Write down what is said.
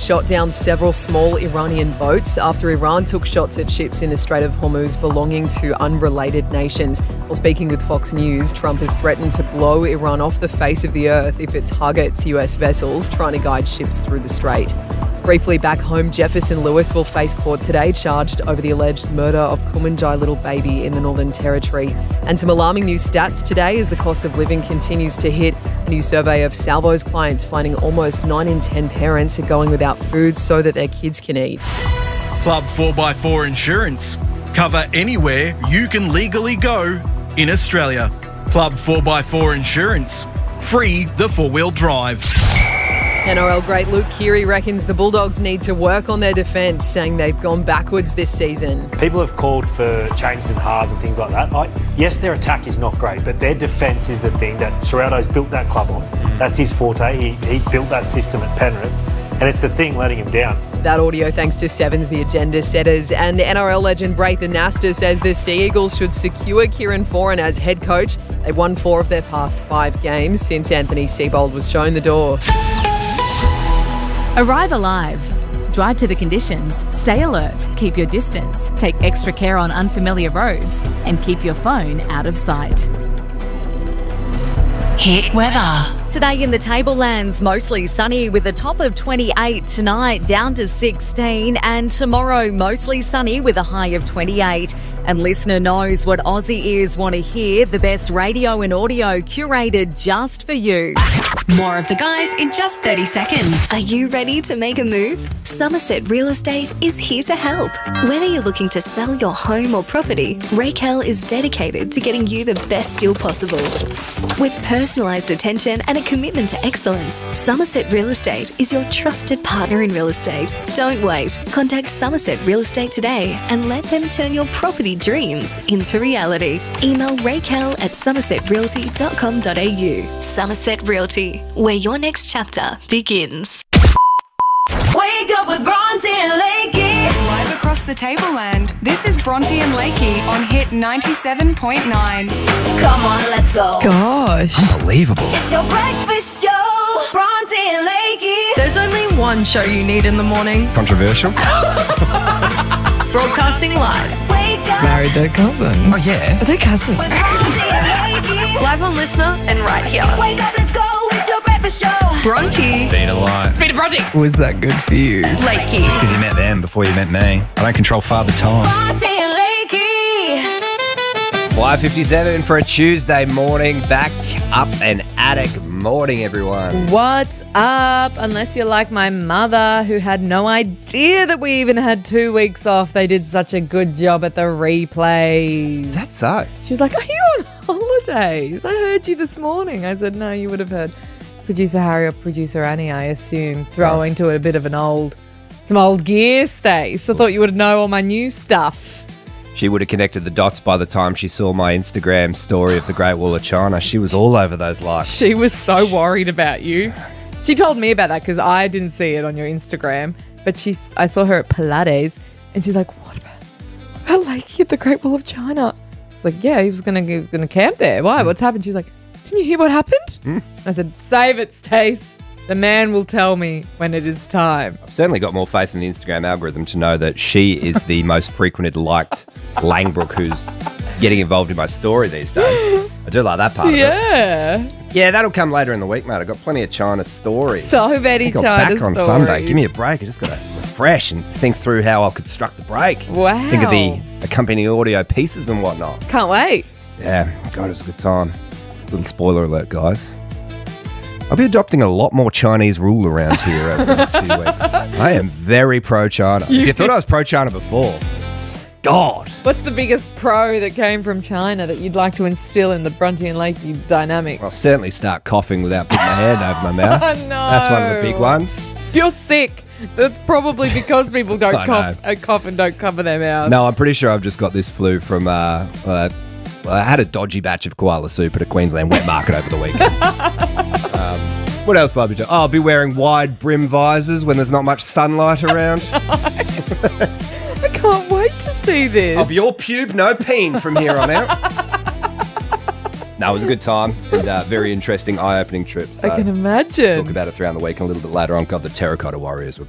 shot down several small Iranian boats after Iran took shots at ships in the Strait of Hormuz belonging to unrelated nations. While speaking with Fox News, Trump has threatened to blow Iran off the face of the earth if it targets US vessels trying to guide ships through the strait. Briefly back home, Jefferson Lewis will face court today, charged over the alleged murder of Kumanjai little baby in the Northern Territory. And some alarming new stats today as the cost of living continues to hit. A new survey of Salvo's clients finding almost 9 in 10 parents are going without food so that their kids can eat. Club 4x4 Insurance. Cover anywhere you can legally go in Australia. Club 4x4 Insurance. Free the four-wheel drive. NRL great Luke Keary reckons the Bulldogs need to work on their defence, saying they've gone backwards this season. People have called for changes in halves and things like that. Yes, their attack is not great, but their defence is the thing that Serrato's built that club on. That's his forte. He built that system at Penrith, and it's the thing letting him down. That audio thanks to Sevens, the agenda setters. And NRL legend Braithen Astor says the Sea Eagles should secure Kieran Foran as head coach. They've won 4 of their past 5 games since Anthony Seibold was shown the door. Arrive alive. Drive to the conditions, stay alert, keep your distance, take extra care on unfamiliar roads, and keep your phone out of sight. Hit weather. Today in the Tablelands, mostly sunny with a top of 28 tonight, down to 16, and tomorrow mostly sunny with a high of 28. And listener knows what Aussie ears want to hear, the best radio and audio curated just for you. More of the guys in just 30 seconds. Are you ready to make a move? Somerset Real Estate is here to help. Whether you're looking to sell your home or property, Raquel is dedicated to getting you the best deal possible. With personalised attention and a commitment to excellence, Somerset Real Estate is your trusted partner in real estate. Don't wait. Contact Somerset Real Estate today and let them turn your property dreams into reality. Email raquel@somersetrealty.com.au. Somerset Realty, where your next chapter begins. Wake up with Bronte and Lakey. Live across the Tableland, this is Bronte and Lakey on Hit 97.9. Come on, let's go. Gosh. Unbelievable. It's your breakfast show. Bronte and Lakey. There's only one show you need in the morning. Controversial. Broadcasting live. Wake up Married their cousin. Oh, yeah. Are they cousins? with Bronte and Lakey. Live on Listener and right here. Wake up, let's go. It's your breakfast show. Bronte. Been a lie. Speed of Bronte. Was that good for you? Lakey. Because you met them before you met me. I don't control father time. Bronte and Lakey. 5:57 for a Tuesday morning. Back up and attic morning, everyone. What's up? Unless you're like my mother, who had no idea that we even had 2 weeks off. They did such a good job at the replays. Is that so? She was like, are you on holidays? I heard you this morning. I said, no, you would have heard producer Harry or producer Annie, I assume, throwing to it a bit of some old gear, Stace. I thought you would know all my new stuff. She would have connected the dots by the time she saw my Instagram story of the Great Wall of China. She was all over those likes. She was so worried about you. She told me about that because I didn't see it on your Instagram, but I saw her at Pilates, and she's like, what about Lakey at the Great Wall of China? I was like, yeah, he was gonna camp there. Why? What's happened? She's like, didn't you hear what happened? I said, save it, Stace. The man will tell me when it is time. I've certainly got more faith in the Instagram algorithm to know that she is the most frequented, liked Langbrook who's getting involved in my story these days. I do like that part of it. Yeah. Yeah, that'll come later in the week, mate. I've got plenty of China stories. So many China back stories. on Sunday. Give me a break. I just got to refresh and think through how I'll construct the break. Wow. Think of the accompanying audio pieces and whatnot. Can't wait. Yeah, God, it was a good time. Little spoiler alert, guys. I'll be adopting a lot more Chinese rule around here over the next few weeks. I am very pro-China. If you thought I was pro-China before, God. What's the biggest pro that came from China that you'd like to instill in the Bronte and Lakey dynamic? I'll certainly start coughing without putting my hand over my mouth. Oh, no. That's one of the big ones. You're sick. That's probably because people don't cough and don't cover their mouth. No, I'm pretty sure I've just got this flu from... I had a dodgy batch of koala soup at a Queensland wet market over the weekend. What else will I be doing? Oh, I'll be wearing wide brim visors when there's not much sunlight around. I can't wait to see this. I'll be all pube, no peen from here on out. No, it was a good time and very interesting, eye-opening trip. So I can imagine. Talk about it throughout the week and a little bit later on. God, the Terracotta Warriors were